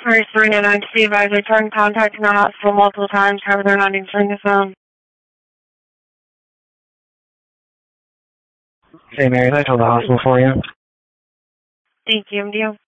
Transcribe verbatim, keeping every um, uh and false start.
First three nine nine, Steve, I've tried contacting the hospital multiple times, however they're not answering the phone. Hey, Mary, I told the hospital for you. Thank you, deal.